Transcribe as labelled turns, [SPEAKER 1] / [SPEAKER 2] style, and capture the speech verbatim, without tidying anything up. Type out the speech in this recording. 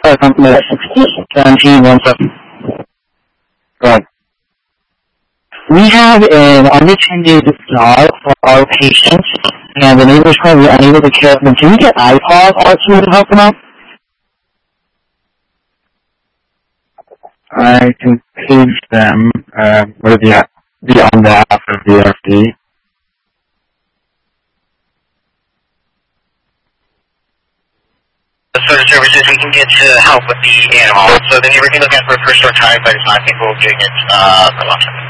[SPEAKER 1] seventeen one seven. Right. We have an unattended dog for our patients, and the neighbors probably unable to care for them. Can we get iPod also to help them out? I can page them uh, with the, the on the app of the R F D.
[SPEAKER 2] Sort of services we can get to help with the animal. So the neighbor can look at for first or time, but it's not capable of doing it uh, for long term.